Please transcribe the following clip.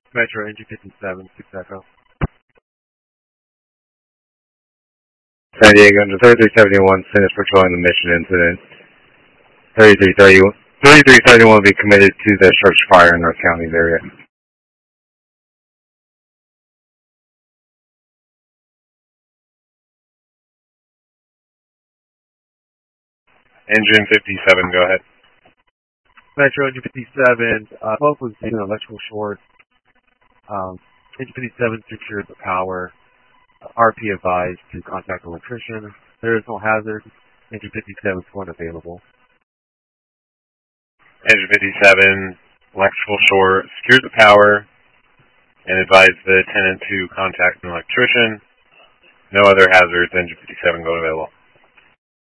Metro Engine 57, 6 Echo. San Diego, under 3371, finished patrolling the mission incident. 3331 will be committed to the structure fire in North County's area. Engine 57, go ahead. Metro Engine 57, smoke was due to an electrical short. Engine 57 secured the power. RP advised to contact an electrician. There is no hazard. Engine 57 is going available. Engine 57, electrical short, secured the power, and advised the tenant to contact an electrician. No other hazards. Engine 57 going available.